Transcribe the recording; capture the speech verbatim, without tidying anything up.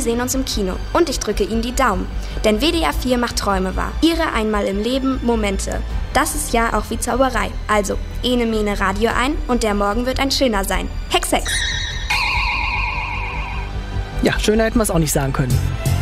sehen uns im Kino. Und ich drücke Ihnen die Daumen. Denn W D R vier macht Träume wahr. Ihre einmal im Leben Momente. Das ist ja auch wie Zauberei. Also, ene mene Radio ein und der Morgen wird ein schöner sein. Hex, Hex! Ja, schöner hätten wir es auch nicht sagen können.